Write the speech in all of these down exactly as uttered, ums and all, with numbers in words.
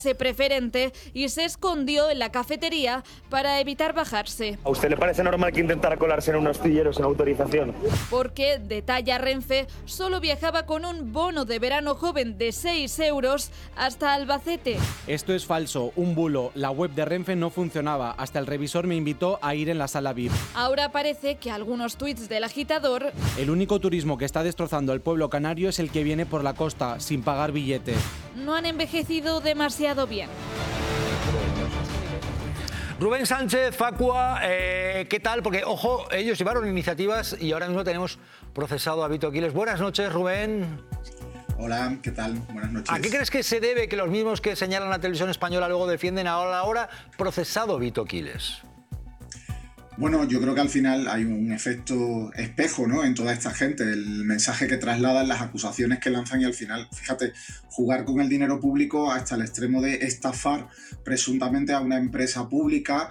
preferente y se escondió en la cafetería para evitar bajarse. ¿A usted le parece normal que intentara colarse en unos astilleros sin autorización? Porque, detalla Renfe, solo viajaba con un bono de verano joven de seis euros hasta Albacete. Esto es falso, un bulo. La web de Renfe no funcionaba. Hasta el revisor me invitó a ir en la sala V I P. Ahora parece que algunos tuits del agitador... El único turismo que está destrozando el pueblo canario es el que viene por la costa, sin pagar billete. No han envejecido demasiado bien. Rubén Sánchez, Facua, eh, ¿qué tal? Porque, ojo, ellos llevaron iniciativas y ahora mismo tenemos procesado a Vito Quiles. Buenas noches, Rubén. Hola, ¿qué tal? Buenas noches. ¿A qué crees que se debe que los mismos que señalan la televisión española luego defienden ahora, ahora procesado Vito Quiles? Bueno, yo creo que al final hay un efecto espejo, ¿no?, en toda esta gente, el mensaje que trasladan, las acusaciones que lanzan y al final, fíjate, jugar con el dinero público hasta el extremo de estafar presuntamente a una empresa pública.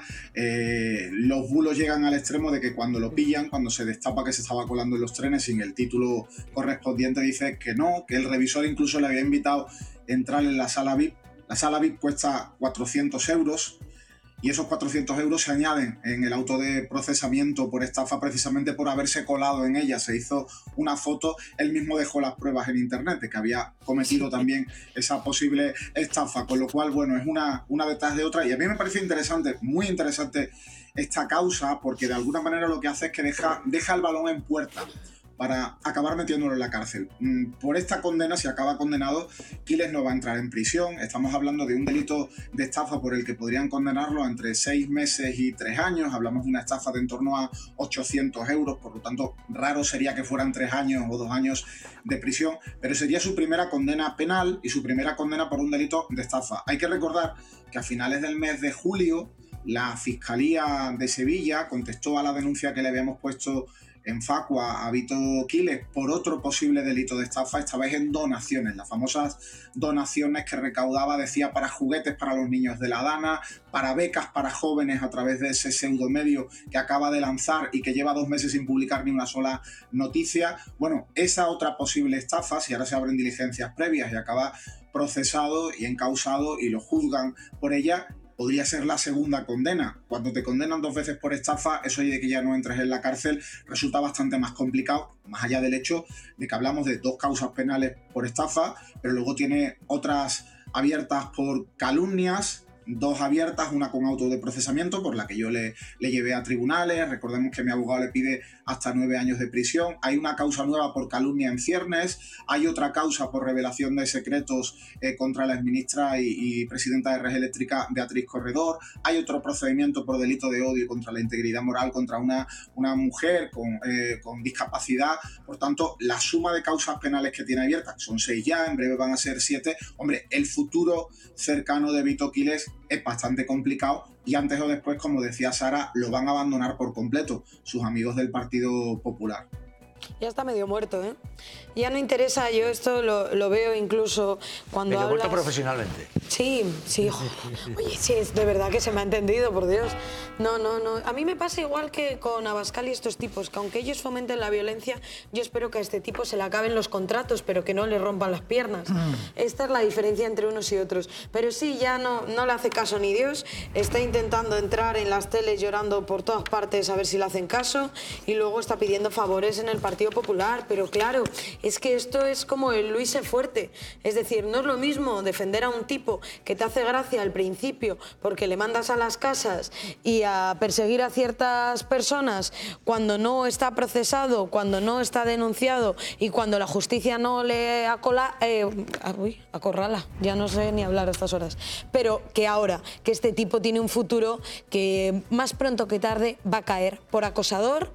Eh, los bulos llegan al extremo de que cuando lo pillan, cuando se destapa que se estaba colando en los trenes sin el título correspondiente, dice que no, que el revisor incluso le había invitado a entrar en la sala V I P. La sala V I P cuesta cuatrocientos euros. Y esos cuatrocientos euros se añaden en el auto de procesamiento por estafa precisamente por haberse colado en ella. Se hizo una foto, él mismo dejó las pruebas en internet de que había cometido también esa posible estafa, con lo cual, bueno, es una, una detrás de otra. Y a mí me parece interesante, muy interesante esta causa, porque de alguna manera lo que hace es que deja, deja el balón en puerta para acabar metiéndolo en la cárcel. Por esta condena, si acaba condenado, Quiles no va a entrar en prisión. Estamos hablando de un delito de estafa por el que podrían condenarlo a entre seis meses y tres años. Hablamos de una estafa de en torno a ochocientos euros, por lo tanto, raro sería que fueran tres años o dos años de prisión, pero sería su primera condena penal y su primera condena por un delito de estafa. Hay que recordar que a finales del mes de julio, la Fiscalía de Sevilla contestó a la denuncia que le habíamos puesto en Facua a Vito Quiles por otro posible delito de estafa, esta vez en donaciones, las famosas donaciones que recaudaba, decía, para juguetes para los niños de la Dana, para becas para jóvenes a través de ese pseudomedio que acaba de lanzar y que lleva dos meses sin publicar ni una sola noticia. Bueno, esa otra posible estafa, si ahora se abren diligencias previas y acaba procesado y encausado y lo juzgan por ella, podría ser la segunda condena. Cuando te condenan dos veces por estafa, eso de que ya no entres en la cárcel resulta bastante más complicado, más allá del hecho de que hablamos de dos causas penales por estafa, pero luego tiene otras abiertas por calumnias, dos abiertas, una con auto de procesamiento por la que yo le, le llevé a tribunales. Recordemos que mi abogado le pide hasta nueve años de prisión. Hay una causa nueva por calumnia en ciernes, hay otra causa por revelación de secretos eh, contra la exministra y, y presidenta de Red Eléctrica Beatriz Corredor, hay otro procedimiento por delito de odio contra la integridad moral contra una, una mujer con, eh, con discapacidad. Por tanto, la suma de causas penales que tiene abiertas, son seis ya, en breve van a ser siete. Hombre, el futuro cercano de Vito Quiles es bastante complicado y antes o después, como decía Sara, lo van a abandonar por completo sus amigos del Partido Popular. Ya está medio muerto, ¿eh? Ya no interesa, yo esto lo, lo veo incluso cuando medio hablas... muerto profesionalmente. Sí, sí, oye, sí, es de verdad que se me ha entendido, por Dios. No, no, no, a mí me pasa igual que con Abascal y estos tipos, que aunque ellos fomenten la violencia, yo espero que a este tipo se le acaben los contratos, pero que no le rompan las piernas. Mm. Esta es la diferencia entre unos y otros. Pero sí, ya no, no le hace caso ni Dios, está intentando entrar en las teles llorando por todas partes a ver si le hacen caso, y luego está pidiendo favores en el Partido Popular, pero claro, es que esto es como el Luis E. Fuerte, es decir, no es lo mismo defender a un tipo que te hace gracia al principio porque le mandas a las casas y a perseguir a ciertas personas cuando no está procesado, cuando no está denunciado y cuando la justicia no le acola, eh, uy, acorrala, ya no sé ni hablar a estas horas, pero que ahora, que este tipo tiene un futuro que más pronto que tarde va a caer por acosador,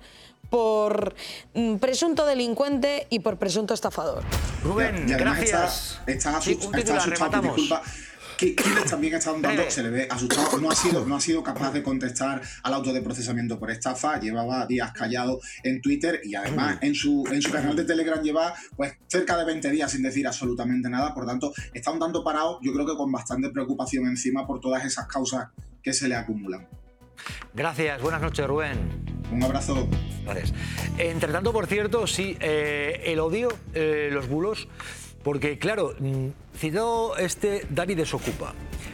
por mm, presunto delincuente y por presunto estafador. Rubén, ya, gracias. Estás sí, asustado, está asustado, disculpa. Quiles también está dando, se le ve asustado, no ha, sido, no ha sido capaz de contestar al auto de procesamiento por estafa, llevaba días callado en Twitter y además en su, en su canal de Telegram lleva pues cerca de veinte días sin decir absolutamente nada, por tanto está un tanto parado, yo creo que con bastante preocupación encima por todas esas causas que se le acumulan. Gracias, buenas noches, Rubén. Un abrazo. Gracias. Entre tanto, por cierto, sí, eh, el odio, eh, los bulos, Porque, claro, citó este Dani Desocupa.